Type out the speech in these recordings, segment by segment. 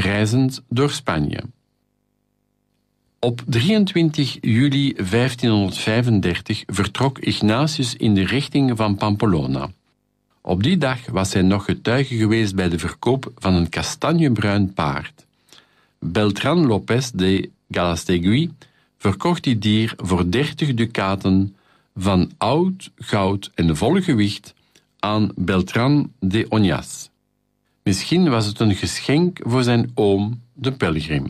reizend door Spanje. Op 23 juli 1535 vertrok Ignatius in de richting van Pamplona. Op die dag was hij nog getuige geweest bij de verkoop van een kastanjebruin paard. Beltrán López de Galastegui verkocht die dier voor 30 ducaten van oud goud en vol gewicht aan Beltrán de Oñas. Misschien was het een geschenk voor zijn oom, de pelgrim.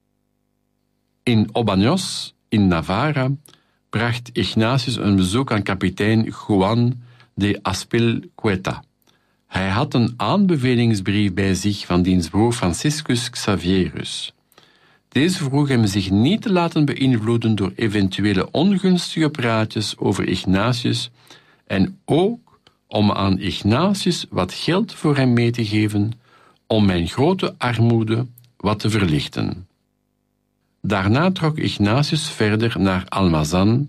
In Obaños, in Navarra, bracht Ignatius een bezoek aan kapitein Juan de Azpilcueta. Hij had een aanbevelingsbrief bij zich van diens broer Franciscus Xavierus. Deze vroeg hem zich niet te laten beïnvloeden door eventuele ongunstige praatjes over Ignatius en ook om aan Ignatius wat geld voor hem mee te geven om mijn grote armoede wat te verlichten. Daarna trok Ignatius verder naar Almazán,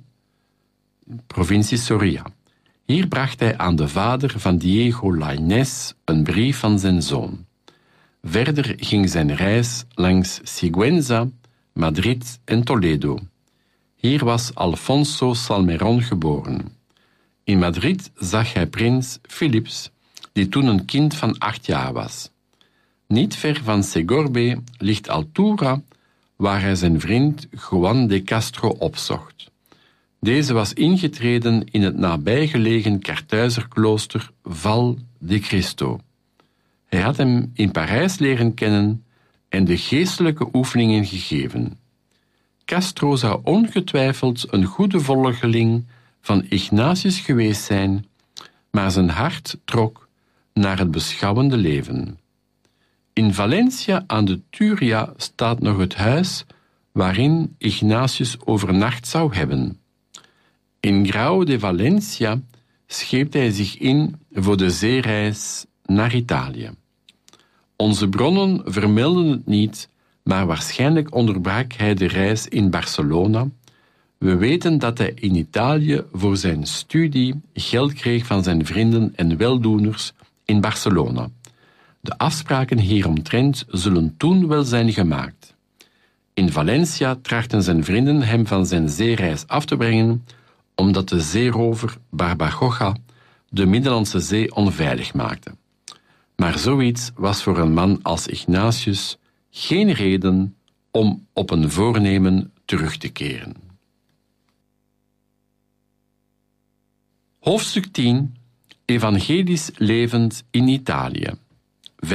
provincie Soria. Hier bracht hij aan de vader van Diego Lainez een brief van zijn zoon. Verder ging zijn reis langs Sigüenza, Madrid en Toledo. Hier was Alfonso Salmerón geboren. In Madrid zag hij prins Philips, die toen een kind van 8 jaar was. Niet ver van Segorbe ligt Altura, waar hij zijn vriend Juan de Castro opzocht. Deze was ingetreden in het nabijgelegen Kartuizerklooster Val de Cristo. Hij had hem in Parijs leren kennen en de geestelijke oefeningen gegeven. Castro zou ongetwijfeld een goede volgeling van Ignatius geweest zijn, maar zijn hart trok naar het beschouwende leven. In Valencia aan de Turia staat nog het huis waarin Ignatius overnacht zou hebben. In Grau de Valencia scheept hij zich in voor de zeereis naar Italië. Onze bronnen vermelden het niet, maar waarschijnlijk onderbrak hij de reis in Barcelona. We weten dat hij in Italië voor zijn studie geld kreeg van zijn vrienden en weldoeners in Barcelona. De afspraken hieromtrent zullen toen wel zijn gemaakt. In Valencia trachten zijn vrienden hem van zijn zeereis af te brengen, omdat de zeerover Barbaroja de Middellandse Zee onveilig maakte. Maar zoiets was voor een man als Ignatius geen reden om op een voornemen terug te keren. Hoofdstuk 10. Evangelisch levend in Italië, 1535-1538.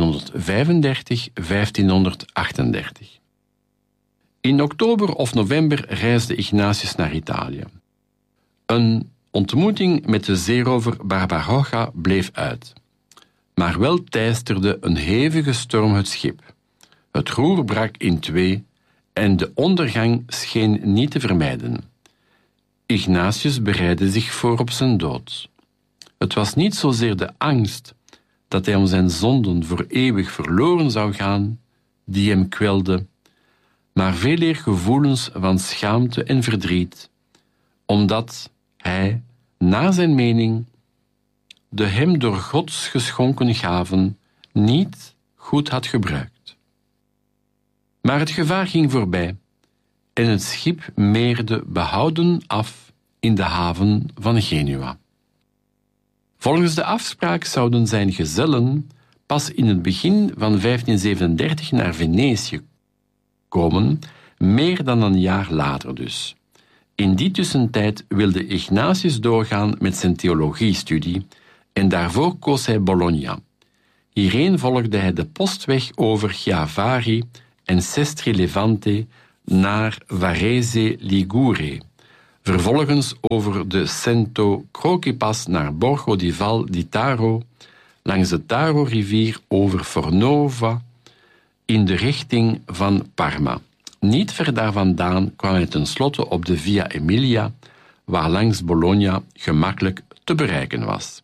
In oktober of november reisde Ignatius naar Italië. Een ontmoeting met de zeerover Barbaroja bleef uit. Maar wel teisterde een hevige storm het schip. Het roer brak in 2 en de ondergang scheen niet te vermijden. Ignatius bereidde zich voor op zijn dood. Het was niet zozeer de angst dat hij om zijn zonden voor eeuwig verloren zou gaan, die hem kwelde, maar veeleer gevoelens van schaamte en verdriet, omdat hij, naar zijn mening, de hem door God geschonken gaven niet goed had gebruikt. Maar het gevaar ging voorbij en het schip meerde behouden af in de haven van Genua. Volgens de afspraak zouden zijn gezellen pas in het begin van 1537 naar Venetië komen, meer dan een jaar later dus. In die tussentijd wilde Ignatius doorgaan met zijn theologiestudie en daarvoor koos hij Bologna. Hierheen volgde hij de postweg over Chiavari en Sestri Levante naar Varese Ligure, vervolgens over de Cento Croce-pas naar Borgo di Val di Taro, langs de Taro-rivier over Fornova in de richting van Parma. Niet ver daar vandaan kwam hij tenslotte op de Via Emilia, waar langs Bologna gemakkelijk te bereiken was.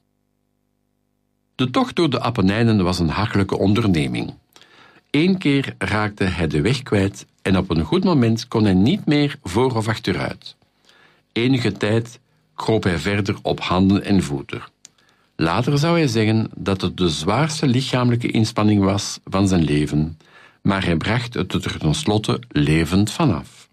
De tocht door de Appenijnen was een hachelijke onderneming. 1 keer raakte hij de weg kwijt en op een goed moment kon hij niet meer voor of achteruit. Enige tijd kroop hij verder op handen en voeten. Later zou hij zeggen dat het de zwaarste lichamelijke inspanning was van zijn leven, maar hij bracht het er tenslotte levend vanaf.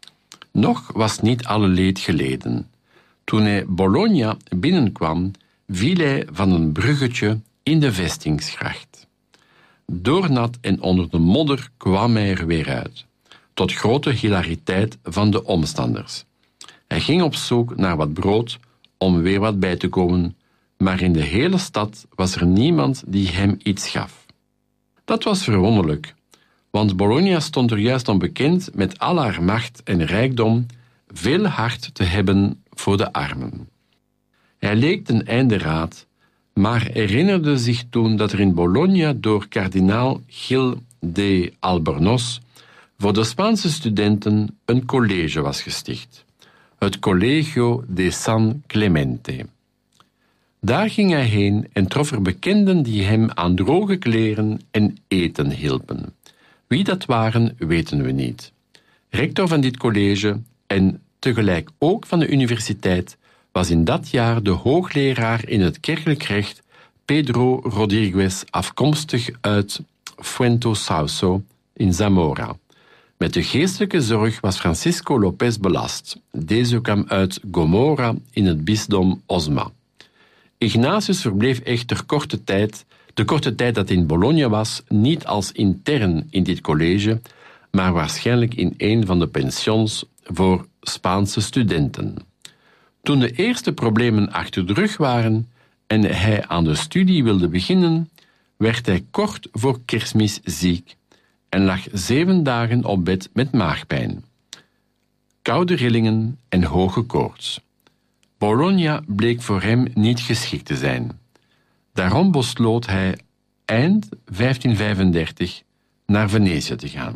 Nog was niet alle leed geleden. Toen hij Bologna binnenkwam, viel hij van een bruggetje in de vestingsgracht. Doornat en onder de modder kwam hij er weer uit, tot grote hilariteit van de omstanders. Hij ging op zoek naar wat brood om weer wat bij te komen, maar in de hele stad was er niemand die hem iets gaf. Dat was verwonderlijk, want Bologna stond er juist onbekend met al haar macht en rijkdom veel hart te hebben voor de armen. Hij leek ten einde raad, maar herinnerde zich toen dat er in Bologna door kardinaal Gil de Albornoz voor de Spaanse studenten een college was gesticht, het Colegio de San Clemente. Daar ging hij heen en trof er bekenden die hem aan droge kleren en eten hielpen. Wie dat waren, weten we niet. Rector van dit college en tegelijk ook van de universiteit was in dat jaar de hoogleraar in het kerkelijk recht Pedro Rodriguez, afkomstig uit Fuentesauso in Zamora. Met de geestelijke zorg was Francisco López belast. Deze kwam uit Gomorra in het bisdom Osma. Ignatius verbleef echter de korte tijd dat in Bologna was, niet als intern in dit college, maar waarschijnlijk in een van de pensions voor Spaanse studenten. Toen de eerste problemen achter de rug waren en hij aan de studie wilde beginnen, werd hij kort voor Kerstmis ziek en lag 7 dagen op bed met maagpijn, koude rillingen en hoge koorts. Bologna bleek voor hem niet geschikt te zijn. Daarom besloot hij eind 1535 naar Venetië te gaan.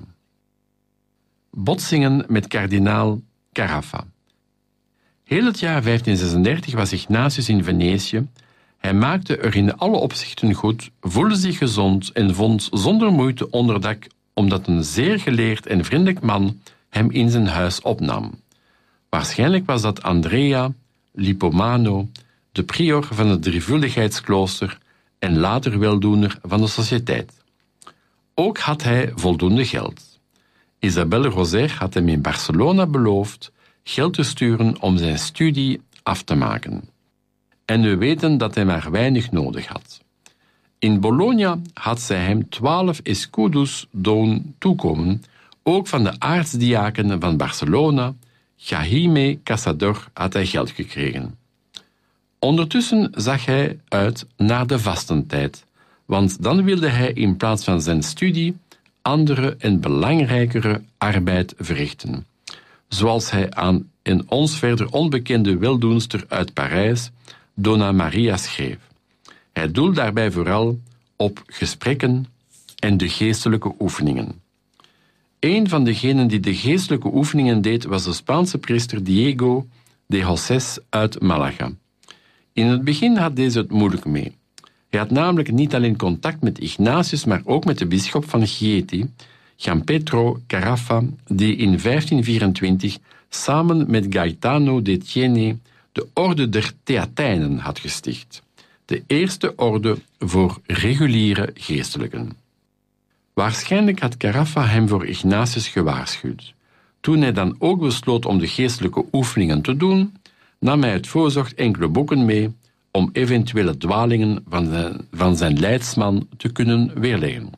Botsingen met kardinaal Carafa. Heel het jaar 1536 was Ignatius in Venetië. Hij maakte er in alle opzichten goed, voelde zich gezond en vond zonder moeite onderdak, omdat een zeer geleerd en vriendelijk man hem in zijn huis opnam. Waarschijnlijk was dat Andrea Lippomano, de prior van het Drievuldigheidsklooster en later weldoener van de sociëteit. Ook had hij voldoende geld. Isabelle Roser had hem in Barcelona beloofd geld te sturen om zijn studie af te maken. En we weten dat hij maar weinig nodig had. In Bologna had zij hem 12 escudos doen toekomen, ook van de aartsdiaken van Barcelona, Jaime Casador, had hij geld gekregen. Ondertussen zag hij uit naar de vastentijd, want dan wilde hij in plaats van zijn studie andere en belangrijkere arbeid verrichten, zoals hij aan een ons verder onbekende weldoenster uit Parijs, Donna Maria, schreef. Hij doelde daarbij vooral op gesprekken en de geestelijke oefeningen. Een van degenen die de geestelijke oefeningen deed was de Spaanse priester Diego de Josés uit Malaga. In het begin had deze het moeilijk mee. Hij had namelijk niet alleen contact met Ignatius, maar ook met de bisschop van Chieti, Gianpietro Carafa, die in 1524 samen met Gaetano de Thiene de Orde der Theatijnen had gesticht, de eerste orde voor reguliere geestelijken. Waarschijnlijk had Carafa hem voor Ignatius gewaarschuwd. Toen hij dan ook besloot om de geestelijke oefeningen te doen, nam hij uit voorzorg enkele boeken mee om eventuele dwalingen van zijn leidsman te kunnen weerleggen.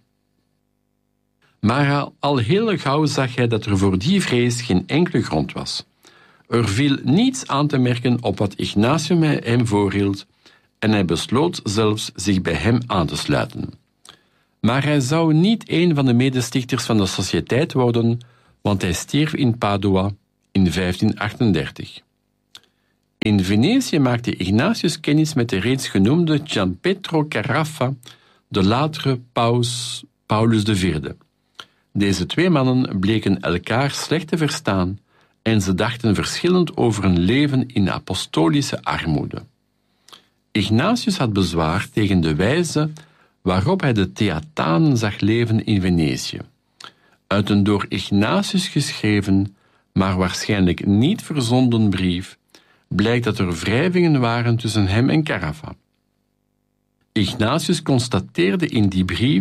Maar al heel gauw zag hij dat er voor die vrees geen enkele grond was. Er viel niets aan te merken op wat Ignatius hem voorhield en hij besloot zelfs zich bij hem aan te sluiten. Maar hij zou niet een van de medestichters van de sociëteit worden, want hij stierf in Padua in 1538. In Venetië maakte Ignatius kennis met de reeds genoemde Gianpietro Carafa, de latere paus Paulus IV. Deze 2 mannen bleken elkaar slecht te verstaan en ze dachten verschillend over een leven in apostolische armoede. Ignatius had bezwaar tegen de wijze waarop hij de Theatanen zag leven in Venetië. Uit een door Ignatius geschreven, maar waarschijnlijk niet verzonden brief blijkt dat er wrijvingen waren tussen hem en Carafa. Ignatius constateerde in die brief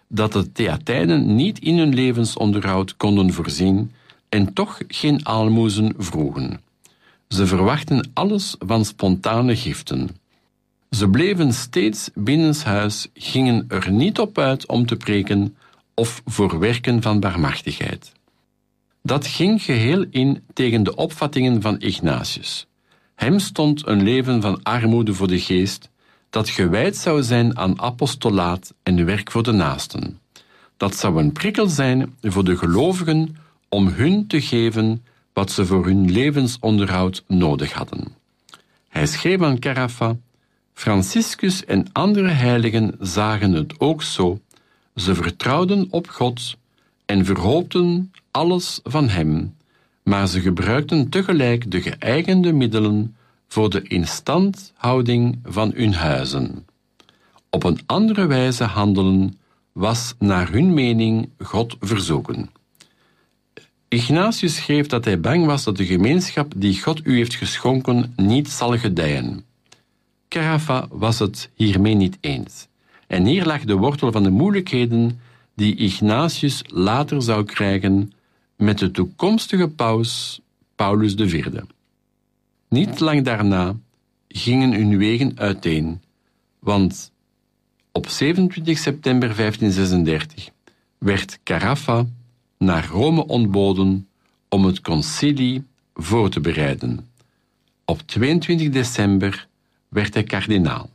dat de Theatijnen niet in hun levensonderhoud konden voorzien en toch geen aalmoezen vroegen. Ze verwachten alles van spontane giften. Ze bleven steeds binnenshuis, gingen er niet op uit om te preken of voor werken van barmhartigheid. Dat ging geheel in tegen de opvattingen van Ignatius. Hem stond een leven van armoede voor de geest, dat gewijd zou zijn aan apostolaat en werk voor de naasten. Dat zou een prikkel zijn voor de gelovigen om hun te geven wat ze voor hun levensonderhoud nodig hadden. Hij schreef aan Carafa: Franciscus en andere heiligen zagen het ook zo. Ze vertrouwden op God en verhoopten alles van hem, maar ze gebruikten tegelijk de geëigende middelen voor de instandhouding van hun huizen. Op een andere wijze handelen was naar hun mening God verzoeken. Ignatius schreef dat hij bang was dat de gemeenschap die God u heeft geschonken niet zal gedijen. Carafa was het hiermee niet eens. En hier lag de wortel van de moeilijkheden die Ignatius later zou krijgen met de toekomstige paus Paulus IV. Niet lang daarna gingen hun wegen uiteen, want op 27 september 1536 werd Carafa naar Rome ontboden om het concilie voor te bereiden. Op 22 december werd hij kardinaal.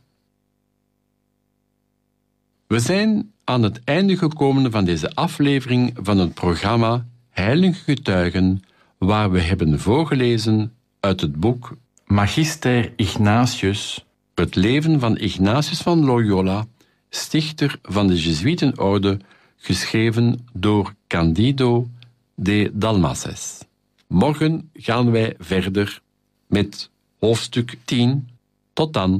We zijn aan het einde gekomen van deze aflevering van het programma Heilige Getuigen, waar we hebben voorgelezen uit het boek Magister Ignatius, het leven van Ignatius van Loyola, stichter van de Jezuïetenorde, geschreven door Candido de Dalmases. Morgen gaan wij verder met hoofdstuk 10. Tot dan.